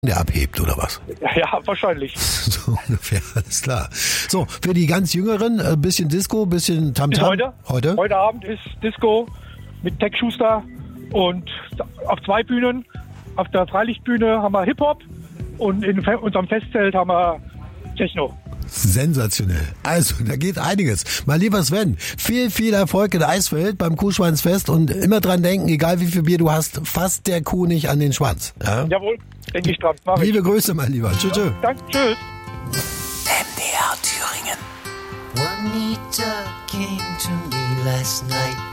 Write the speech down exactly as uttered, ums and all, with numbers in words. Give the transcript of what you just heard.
der abhebt, oder was? Ja, ja, wahrscheinlich. So ungefähr, alles klar. So, für die ganz Jüngeren, ein bisschen Disco, bisschen Tamtam. Heute? Heute? Heute Abend ist Disco mit Tech Schuster und auf zwei Bühnen. Auf der Freilichtbühne haben wir Hip-Hop und in unserem Festzelt haben wir Techno. Sensationell. Also, da geht einiges. Mein lieber Sven, viel, viel Erfolg in Eisfeld beim Kuhschwanzfest und immer dran denken, egal wie viel Bier du hast, fasst der Kuh nicht an den Schwanz. Ja? Jawohl, denke ich dran. Mach ich. Liebe Grüße, mein Lieber. Tschüss. Ja, danke, tschüss. M D R Thüringen. Juanita came to me last night.